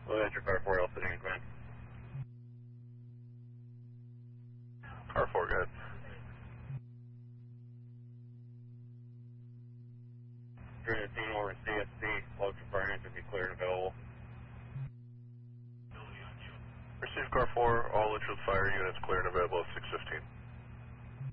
Well, that's your car 4 L sitting in command. Car 4, good. During the team over CSC, local fire engine be cleared and available. Receive car 4, all Litchfield Fire units clear and available at 6:15.